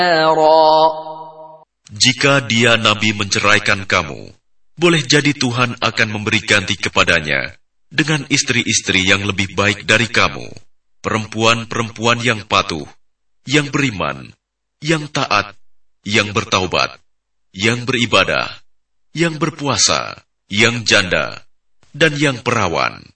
Jika dia Nabi menceraikan kamu, boleh jadi Tuhan akan memberi ganti kepadanya dengan istri-istri yang lebih baik dari kamu, perempuan-perempuan yang patuh, yang beriman, yang taat, yang bertaubat, yang beribadah, yang berpuasa, yang janda, dan yang perawan.